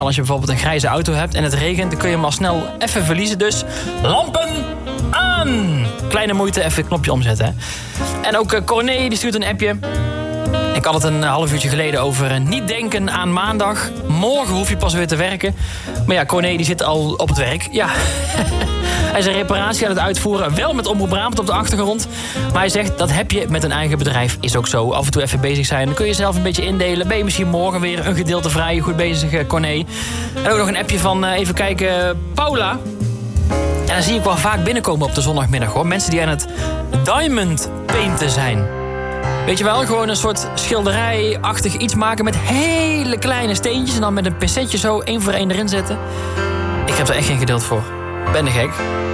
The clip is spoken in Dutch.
Als je bijvoorbeeld een grijze auto hebt en het regent, dan kun je hem al snel even verliezen. Dus lampen aan! Kleine moeite, even het knopje omzetten. Hè. En ook Corné die stuurt een appje. Ik had het een half uurtje geleden over niet denken aan maandag. Morgen hoef je pas weer te werken. Maar ja, Corné die zit al op het werk. Ja, hij is een reparatie aan het uitvoeren. Wel met Omroep Brabant op de achtergrond. Maar hij zegt, dat heb je met een eigen bedrijf. Is ook zo. Af en toe even bezig zijn. Dan kun je zelf een beetje indelen. Ben je misschien morgen weer een gedeelte vrij. Goed bezig, Corné. En ook nog een appje van, even kijken, Paula. En dan zie ik wel vaak binnenkomen op de zondagmiddag, hoor. Mensen die aan het diamond painten zijn. Weet je wel, gewoon een soort schilderij-achtig iets maken met hele kleine steentjes. En dan met een pincetje zo 1 voor 1 erin zetten. Ik heb er echt geen geduld voor. Ben de gek.